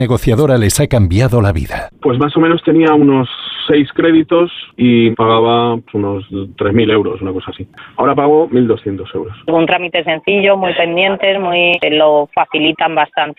Negociadora les ha cambiado la vida. Pues más o menos tenía unos 6 créditos y pagaba unos 3.000 euros, una cosa así. Ahora pago 1.200 euros. Un trámite sencillo, muy pendientes, lo facilitan bastante.